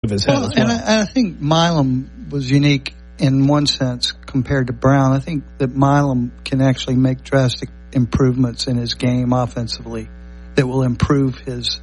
of his head as well. And I think Milam was unique in one sense compared to Brown. I think that Milam can actually make drastic improvements in his game offensively that will improve his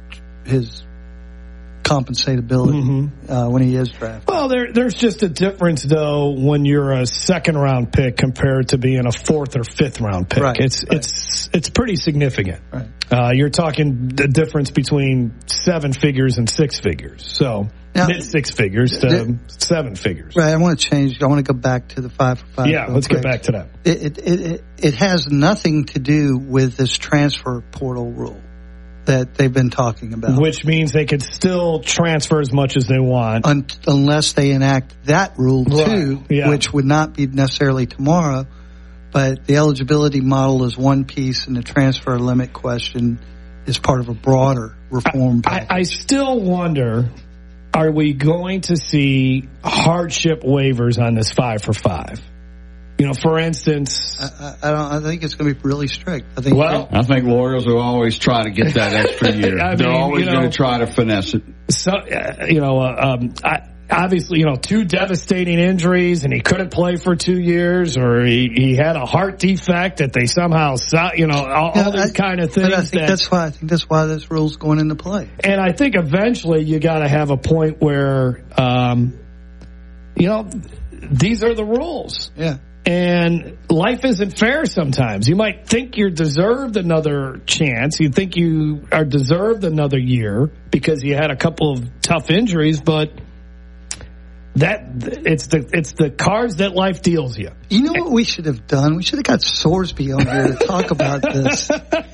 compensatability when he is drafted. Well, there's just a difference, though, when you're a second-round pick compared to being a fourth or fifth-round pick. Right, it's pretty significant. Right. You're talking the difference between 7 figures and 6 figures. So mid 6 figures to 7 figures. Right. I want to go back to the 5 for 5. Yeah, let's get back to that. It has nothing to do with this transfer portal rule that they've been talking about. Which means they could still transfer as much as they want. Unless they enact that rule, too, which would not be necessarily tomorrow. But the eligibility model is one piece, and the transfer limit question is part of a broader reform package. I still wonder, are we going to see hardship waivers on this 5 for 5? You know, for instance, I think it's going to be really strict. I think lawyers will always try to get that extra year. They're always going to try to finesse it. So, obviously, 2 devastating injuries, and he couldn't play for 2 years, or he had a heart defect that they somehow saw. All these kind of things. But I think that's why this rule's going into play. And I think eventually you got to have a point where, these are the rules. Yeah. And life isn't fair sometimes. You might think you're deserved another chance. You think you are deserved another year because you had a couple of tough injuries, but it's the cards that life deals you. You know what we should have done? We should have got Sorsby on here to talk about this.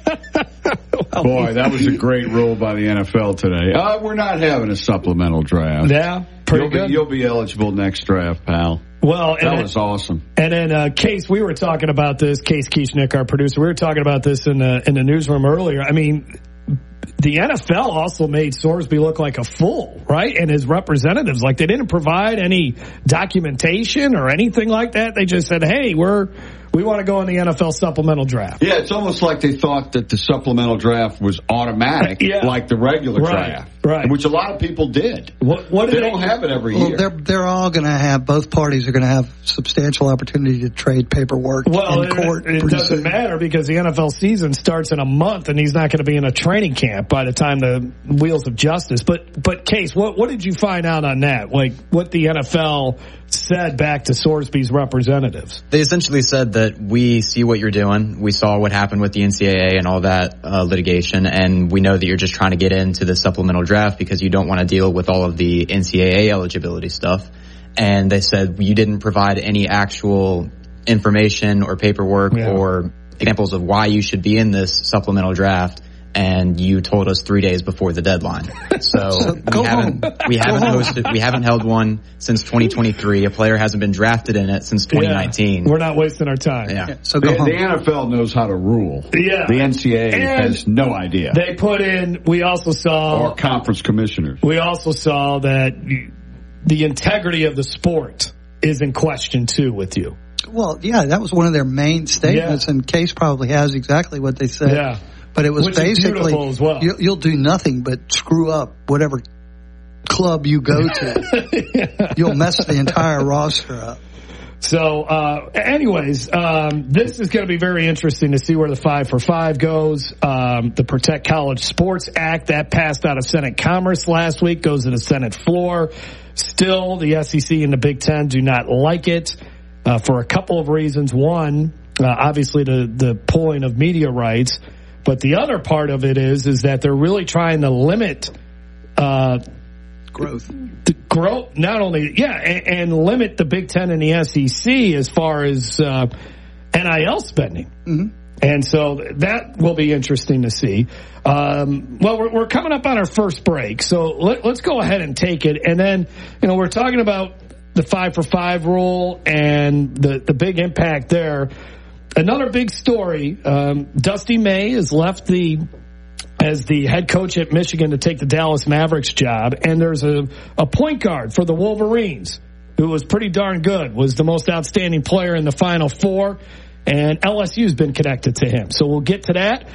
Boy, that was a great rule by the NFL today. We're not having a supplemental draft. Yeah, pretty good. You'll be eligible next draft, pal. Well, that was awesome. And then Case, we were talking about this. Case Kieschnick, our producer, we were talking about this in the newsroom earlier. I mean, the NFL also made Sorsby look like a fool, right? And his representatives, they didn't provide any documentation or anything like that. They just said, "Hey, we want to go in the NFL supplemental draft." Yeah, it's almost like they thought that the supplemental draft was automatic, like the regular draft, right? Which a lot of people did. What they don't have it every year. They're all going to have. Both parties are going to have substantial opportunity to trade paperwork in court. It doesn't matter because the NFL season starts in a month, and he's not going to be in a training camp by the time the wheels of justice. But Case, what did you find out on that? What the NFL said back to Sorsby's representatives? They essentially said that we see what you're doing. We saw what happened with the NCAA and all that litigation, and we know that you're just trying to get into the supplemental draft because you don't want to deal with all of the NCAA eligibility stuff. And they said you didn't provide any actual information or paperwork or examples of why you should be in this supplemental draft. And you told us 3 days before the deadline. So we haven't held one since 2023. A player hasn't been drafted in it since 2019. We're not wasting our time. Yeah. So the NFL knows how to rule. Yeah. The NCAA has no idea. They put in, we also saw... Or conference commissioners. We also saw that the integrity of the sport is in question, too, with you. Well, yeah, that was one of their main statements, and Case probably has exactly what they said. Yeah. But it was basically, as well. You'll do nothing but screw up whatever club you go to. You'll mess the entire roster up. So, anyways, this is going to be very interesting to see where the 5 for 5 goes. The Protect College Sports Act, that passed out of Senate Commerce last week, goes to the Senate floor. Still, the SEC and the Big Ten do not like it for a couple of reasons. One, obviously the pulling of media rights. But the other part of it is that they're really trying to limit growth. Not only, and limit the Big Ten and the SEC as far as NIL spending. Mm-hmm. And so that will be interesting to see. We're coming up on our first break, so let's go ahead and take it. And then, we're talking about the 5 for 5 rule and the big impact there. Another big story, Dusty May has left as the head coach at Michigan to take the Dallas Mavericks job, and there's a point guard for the Wolverines who was pretty darn good, was the most outstanding player in the Final Four, and LSU's been connected to him. So we'll get to that.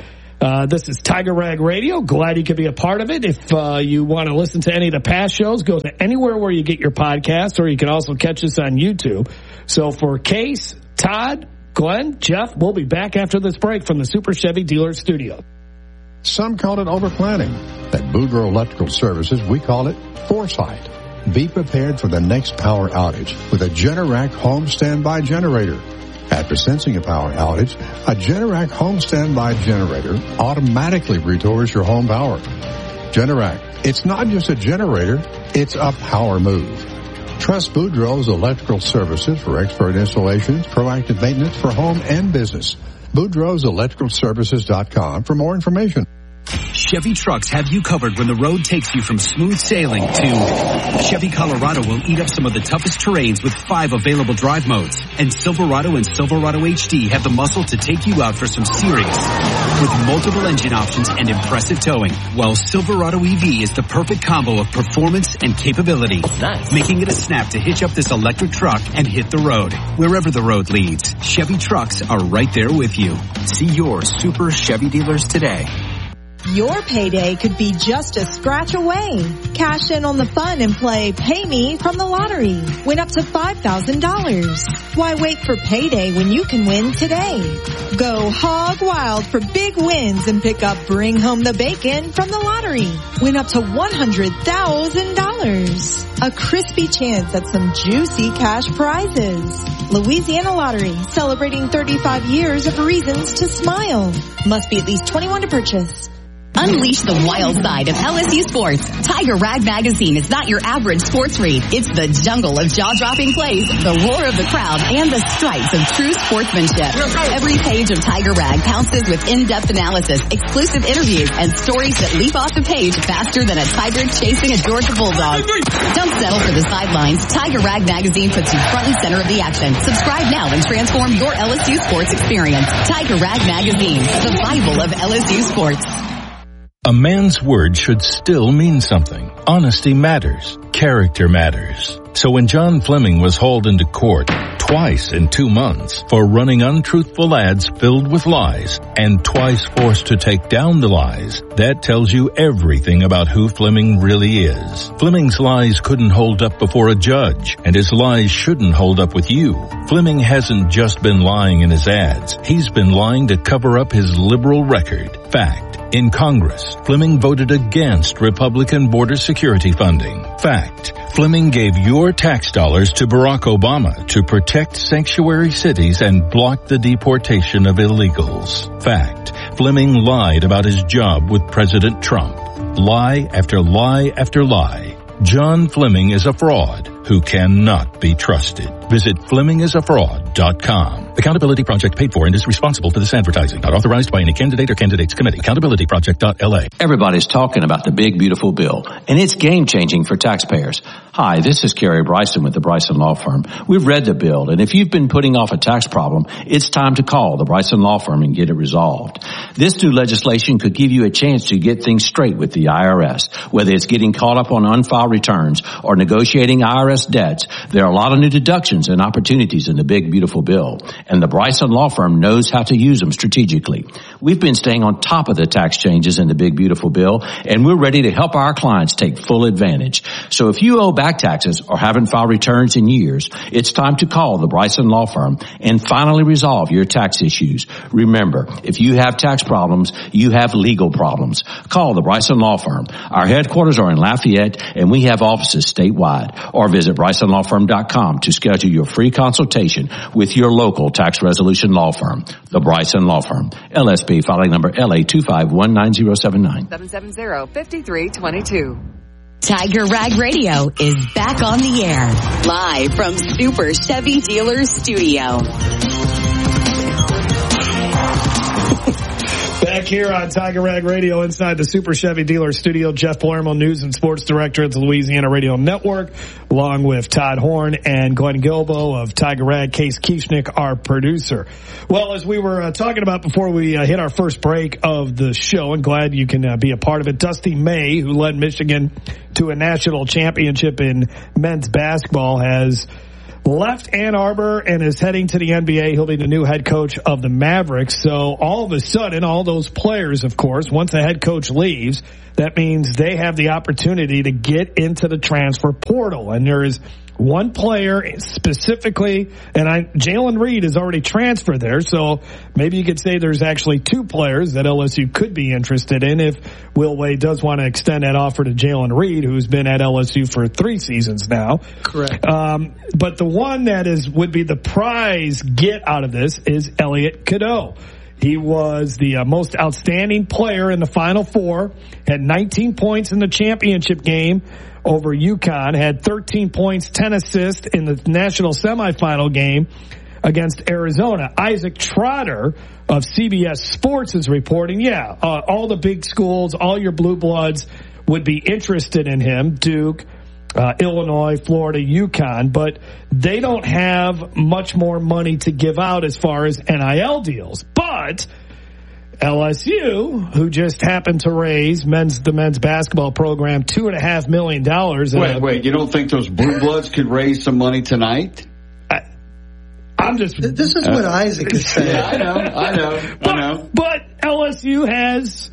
This is Tiger Rag Radio. Glad you could be a part of it. If you want to listen to any of the past shows, go to anywhere where you get your podcast, or you can also catch us on YouTube. So for Case, Todd, Glenn, Jeff, we'll be back after this break from the Super Chevy Dealer Studio. Some call it overplanning. At Boudreaux Electrical Services, we call it foresight. Be prepared for the next power outage with a Generac home standby generator. After sensing a power outage, a Generac home standby generator automatically restores your home power. Generac, it's not just a generator, it's a power move. Trust Boudreaux's Electrical Services for expert installations, proactive maintenance for home and business. BoudreauxElectricalServices.com for more information. Chevy trucks have you covered when the road takes you from smooth sailing to Chevy Colorado will eat up some of the toughest terrains with 5 available drive modes. And Silverado and Silverado HD have the muscle to take you out for some serious with multiple engine options and impressive towing. While Silverado EV is the perfect combo of performance and capability, making it a snap to hitch up this electric truck and hit the road. Wherever the road leads, Chevy trucks are right there with you. See your Super Chevy dealers today. Your payday could be just a scratch away. Cash in on the fun and play Pay Me from the lottery. Win up to $5,000. Why wait for payday when you can win today? Go hog wild for big wins and pick up Bring Home the Bacon from the lottery. Win up to $100,000. A crispy chance at some juicy cash prizes. Louisiana Lottery, celebrating 35 years of reasons to smile. Must be at least 21 to purchase. Unleash the wild side of LSU sports. Tiger Rag Magazine is not your average sports read. It's the jungle of jaw-dropping plays, the roar of the crowd, and the stripes of true sportsmanship. Every page of Tiger Rag pounces with in-depth analysis, exclusive interviews, and stories that leap off the page faster than a tiger chasing a Georgia bulldog. Don't settle for the sidelines. Tiger Rag Magazine puts you front and center of the action. Subscribe now and transform your LSU sports experience. Tiger Rag Magazine, the Bible of LSU sports. A man's word should still mean something. Honesty matters. Character matters. So when John Fleming was hauled into court twice in 2 months for running untruthful ads filled with lies and twice forced to take down the lies, that tells you everything about who Fleming really is. Fleming's lies couldn't hold up before a judge, and his lies shouldn't hold up with you. Fleming hasn't just been lying in his ads. He's been lying to cover up his liberal record. Fact. In Congress, Fleming voted against Republican border security funding. Fact. Fleming gave your tax dollars to Barack Obama to protect sanctuary cities and block the deportation of illegals. Fact. Fleming lied about his job with President Trump. Lie after lie after lie. John Fleming is a fraud who cannot be trusted. Visit FlemingIsAFraud.com. Accountability Project paid for and is responsible for this advertising. Not authorized by any candidate or candidates committee. AccountabilityProject.LA. Everybody's talking about the big, beautiful bill, and it's game-changing for taxpayers. Hi, this is Kerry Bryson with the Bryson Law Firm. We've read the bill, and if you've been putting off a tax problem, it's time to call the Bryson Law Firm and get it resolved. This new legislation could give you a chance to get things straight with the IRS. Whether it's getting caught up on unfiled returns or negotiating IRS debts, there are a lot of new deductions and opportunities in the big, beautiful bill, and the Bryson Law Firm knows how to use them strategically. We've been staying on top of the tax changes in the big, beautiful bill, and we're ready to help our clients take full advantage. So if you owe back taxes or haven't filed returns in years, it's time to call the Bryson Law Firm and finally resolve your tax issues. Remember, if you have tax problems, you have legal problems. Call the Bryson Law Firm. Our headquarters are in Lafayette, and we have offices statewide. Or visit BrysonLawFirm.com to schedule your free consultation with your local tax resolution law firm. The Bryson Law Firm. LSB filing number LA2519079. 770-5322. Tiger Rag Radio is back on the air. Live from Super Chevy Dealers Studio. Back here on Tiger Rag Radio inside the Super Chevy Dealer Studio, Jeff Palermo, News and Sports Director at the Louisiana Radio Network, along with Todd Horn and Glenn Gilbo of Tiger Rag, Case Kieschnick, our producer. Well, as we were talking about before we hit our first break of the show, and glad you can be a part of it, Dusty May, who led Michigan to a national championship in men's basketball, has left Ann Arbor and is heading to the NBA. He'll be the new head coach of the Mavericks. So all of a sudden, all those players, of course, once the head coach leaves, that means they have the opportunity to get into the transfer portal. And there is one player specifically, and Jalen Reed has already transferred there, so maybe you could say there's actually two players that LSU could be interested in if Will Wade does want to extend that offer to Jalen Reed, who's been at LSU for 3 seasons now. Correct. But the one that would be the prize get out of this is Elliot Cadeau. He was the most outstanding player in the Final Four, had 19 points in the championship game over UConn, had 13 points, 10 assists in the national semifinal game against Arizona. Isaac Trotter of CBS Sports is reporting, all the big schools, all your blue bloods would be interested in him, Duke, Illinois, Florida, UConn, but they don't have much more money to give out as far as NIL deals. But LSU, who just happened to raise the men's basketball program $2.5 million. Wait, you don't think those blue bloods could raise some money tonight? This is what Isaac is saying. Yeah, I know. But LSU has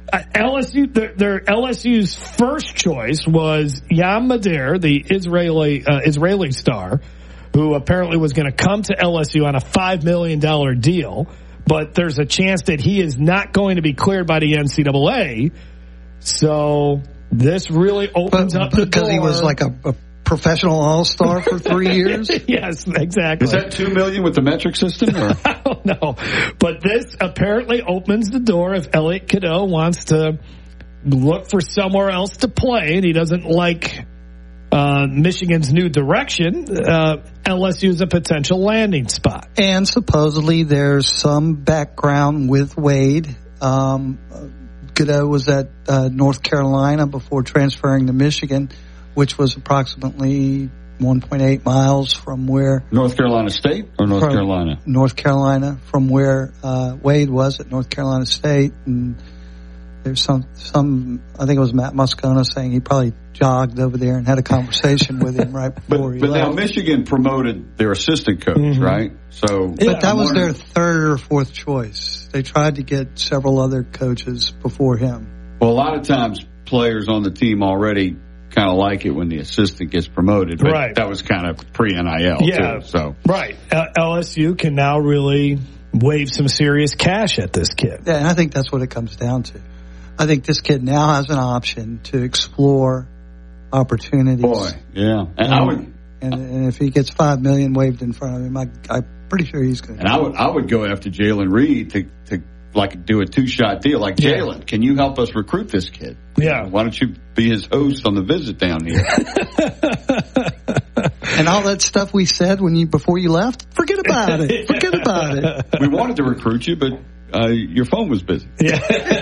LSU's first choice was Yam Madar, the Israeli star, who apparently was going to come to LSU on a $5 million deal. But there's a chance that he is not going to be cleared by the NCAA. So this really opens up the door. Because he was like a professional all-star for 3 years? Yes, exactly. Is that $2 million with the metric system? Or? I don't know. But this apparently opens the door if Elliot Cadeau wants to look for somewhere else to play and he doesn't like Michigan's new direction. LSU is a potential landing spot. And supposedly there's some background with Wade. Cadeau was at North Carolina before transferring to Michigan, which was approximately 1.8 miles from where... North Carolina State or North Carolina? North Carolina, from where Wade was at North Carolina State. And there's some I think it was Matt Moscona saying he probably jogged over there and had a conversation with him right before he left. But now Michigan promoted their assistant coach, right? So, but that was their third or fourth choice. They tried to get several other coaches before him. Well, a lot of times players on the team already kind of like it when the assistant gets promoted, but right. That was kind of pre-NIL too. So. Right. LSU can now really wave some serious cash at this kid. Yeah, and I think that's what it comes down to. I think this kid now has an option to explore opportunities. Boy, yeah. And if he gets $5 million waved in front of him, I'm pretty sure he's going to. And I would go after Jalen Reed to like do a 2-shot deal. Like, Jalen, can you help us recruit this kid? Yeah. Why don't you be his host on the visit down here? And all that stuff we said before you left, forget about it. Forget about it. We wanted to recruit you, but your phone was busy. Yeah.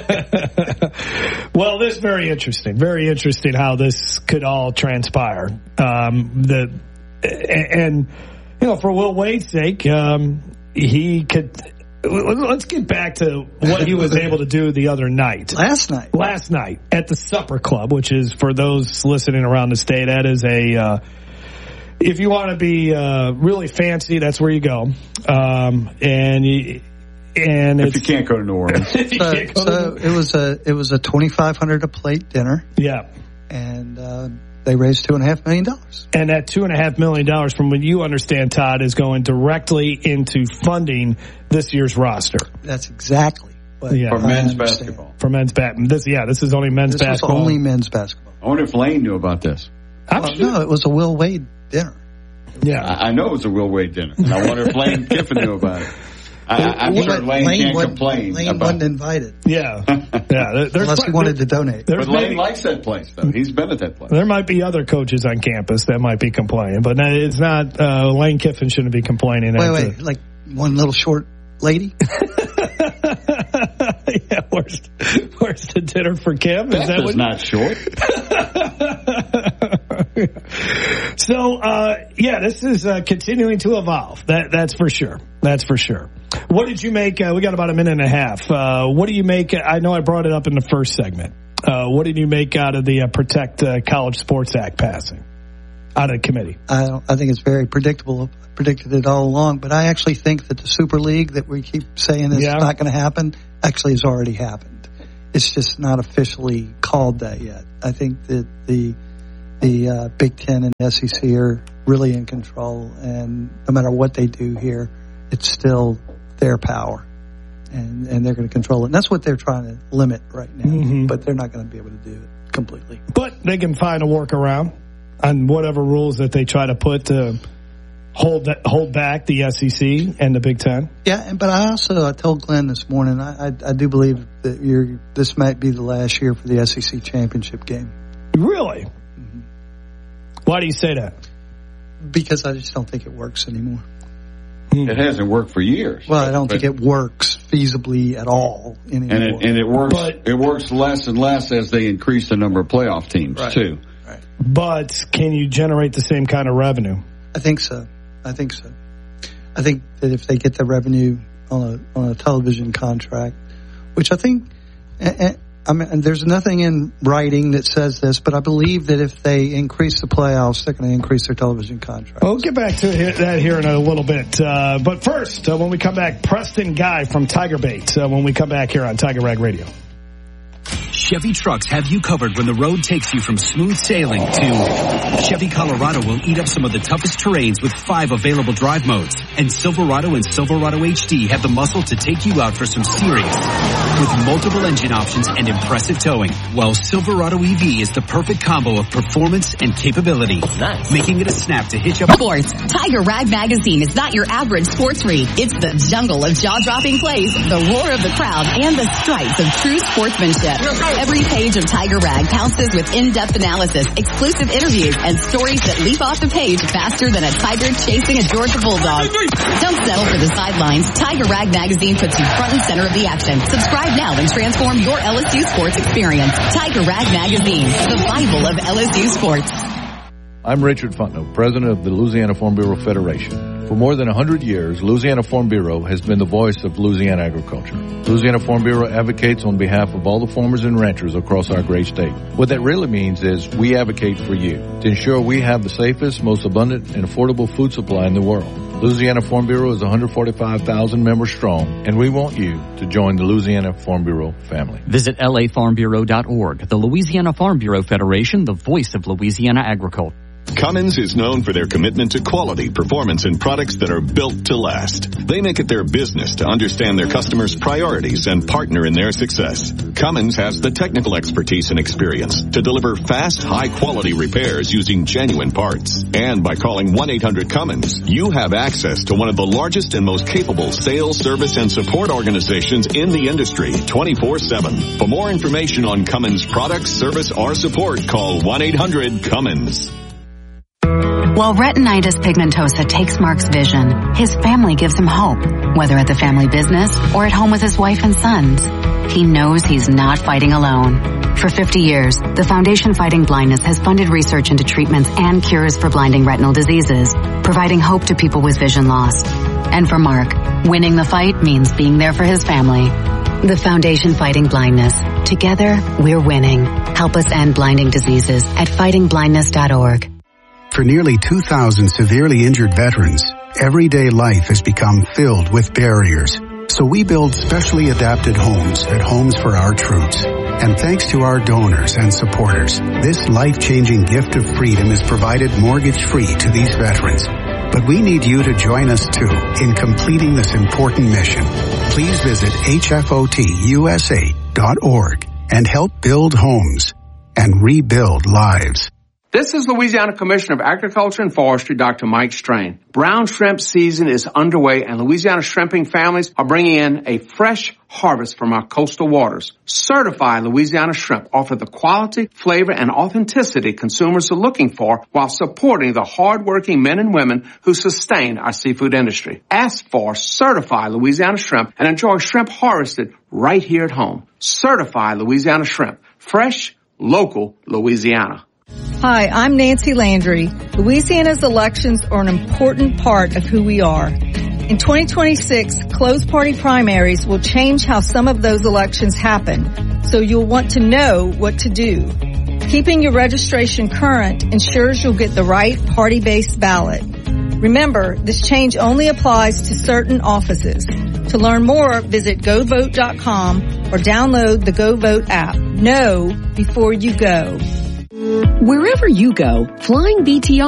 Well, this is very interesting. Very interesting how this could all transpire. And for Will Wade's sake, he could. Let's get back to what he was able to do the other night. Last night at the Supper Club, which is, for those listening around the state, that is if you want to be really fancy, that's where you go. And if you can't go to New Orleans, it was a $2,500 a plate dinner. Yeah, and they raised $2.5 million. And that $2.5 million, from what you understand, Todd, is going directly into funding this year's roster. That's exactly for men's basketball. For men's basketball. This is only men's basketball. This was only men's basketball. I wonder if Lane knew about this. No, it was a Will Wade dinner. Yeah, I know it was a Will Wade dinner. I wonder if Lane Kiffin knew about it. I'm sure Lane can't complain. Lane wasn't invited. Yeah. Unless he wanted to donate. But Lane likes that place, though. He's been at that place. There might be other coaches on campus that might be complaining, but it's not. Lane Kiffin shouldn't be complaining. Wait, like one little short lady? Yeah, where's the dinner for Kim? That's not short. So, this is continuing to evolve. That's for sure. That's for sure. What did you make? We got about a minute and a half. What do you make? I know I brought it up in the first segment. What did you make out of the Protect College Sports Act passing? out of the committee? I think it's very predictable. Predicted it all along, but I actually think that the Super League that we keep saying is not going to happen actually has already happened. It's just not officially called that yet. I think that the Big Ten and SEC are really in control, and no matter what they do here, it's still their power, and they're going to control it. And that's what they're trying to limit right now, but they're not going to be able to do it completely. But they can find a workaround on whatever rules that they try to put to hold back the SEC and the Big Ten. Yeah, but I told Glenn this morning, I do believe that this might be the last year for the SEC championship game. Really? Mm-hmm. Why do you say that? Because I just don't think it works anymore. It hasn't worked for years. Well, I don't think it works feasibly at all anymore. And it works less and less as they increase the number of playoff teams, too. Right. But can you generate the same kind of revenue? I think so. I think that if they get the revenue on a television contract, which I think, I mean, there's nothing in writing that says this, but I believe that if they increase the playoffs, they're going to increase their television contract. We'll get back to that here in a little bit. But first, when we come back, Preston Guy from Tiger Bait, when we come back here on Tiger Rag Radio. Chevy trucks have you covered when the road takes you from smooth sailing to Chevy Colorado will eat up some of the toughest terrains with 5 available drive modes. And Silverado and Silverado HD have the muscle to take you out for some serious with multiple engine options and impressive towing. While Silverado EV is the perfect combo of performance and capability. Nice. Making it a snap to hitch up. Sports. Tiger Rag Magazine is not your average sports read. It's the jungle of jaw-dropping plays, the roar of the crowd, and the stripes of true sportsmanship. Every page of Tiger Rag pounces with in-depth analysis, exclusive interviews, and stories that leap off the page faster than a tiger chasing a Georgia bulldog. Don't settle for the sidelines. Tiger Rag Magazine puts you front and center of the action. Subscribe now and transform your LSU sports experience. Tiger Rag Magazine, the Bible of LSU sports. I'm Richard Fontenot, president of the Louisiana Farm Bureau Federation. For more than 100 years, Louisiana Farm Bureau has been the voice of Louisiana agriculture. Louisiana Farm Bureau advocates on behalf of all the farmers and ranchers across our great state. What that really means is we advocate for you to ensure we have the safest, most abundant, and affordable food supply in the world. Louisiana Farm Bureau is 145,000 members strong, and we want you to join the Louisiana Farm Bureau family. Visit lafarmbureau.org. The Louisiana Farm Bureau Federation, the voice of Louisiana agriculture. Cummins is known for their commitment to quality, performance, and products that are built to last. They make it their business to understand their customers' priorities and partner in their success. Cummins has the technical expertise and experience to deliver fast, high-quality repairs using genuine parts. And by calling 1-800-CUMMINS, you have access to one of the largest and most capable sales, service, and support organizations in the industry 24/7. For more information on Cummins products, service, or support, call 1-800-CUMMINS. While retinitis pigmentosa takes Mark's vision, his family gives him hope, whether at the family business or at home with his wife and sons. He knows he's not fighting alone. For 50 years, the Foundation Fighting Blindness has funded research into treatments and cures for blinding retinal diseases, providing hope to people with vision loss. And for Mark, winning the fight means being there for his family. The Foundation Fighting Blindness. Together, we're winning. Help us end blinding diseases at fightingblindness.org. For nearly 2,000 severely injured veterans, everyday life has become filled with barriers. So we build specially adapted homes at Homes for Our Troops. And thanks to our donors and supporters, this life-changing gift of freedom is provided mortgage-free to these veterans. But we need you to join us too in completing this important mission. Please visit hfotusa.org and help build homes and rebuild lives. This is Louisiana Commissioner of Agriculture and Forestry, Dr. Mike Strain. Brown shrimp season is underway, and Louisiana shrimping families are bringing in a fresh harvest from our coastal waters. Certified Louisiana shrimp offer the quality, flavor, and authenticity consumers are looking for while supporting the hard-working men and women who sustain our seafood industry. Ask for Certified Louisiana shrimp and enjoy shrimp harvested right here at home. Certified Louisiana shrimp. Fresh, local Louisiana. Hi, I'm Nancy Landry. Louisiana's elections are an important part of who we are. In 2026, closed party primaries will change how some of those elections happen, so you'll want to know what to do. Keeping your registration current ensures you'll get the right party-based ballot. Remember, this change only applies to certain offices. To learn more, visit GoVote.com or download the GoVote app. Know before you go. Wherever you go, flying BTR